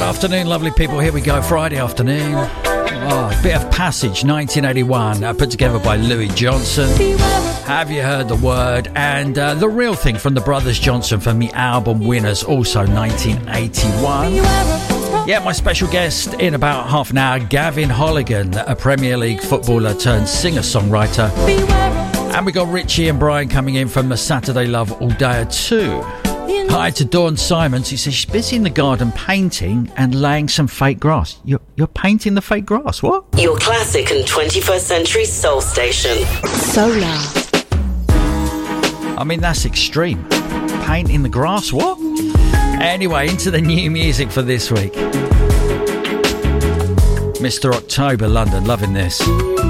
afternoon, lovely people. Here we go, Friday afternoon. Oh, bit of Passage, 1981, put together by Louis Johnson. Have You Heard the Word? And The Real Thing from the Brothers Johnson from the album Winners, also 1981. Yeah, my special guest in about half an hour, Gavin Holligan, a Premier League footballer turned singer-songwriter. And we got Richie and Brian coming in from the Saturday Love All Day at 2. Hi to Dawn Simons. He says she's busy in the garden painting and laying some fake grass. You're painting the fake grass? What? Your classic and 21st century soul station. Solar. I mean, that's extreme. Painting the grass? What? Anyway, into the new music for this week. Mr. October, London. Loving this.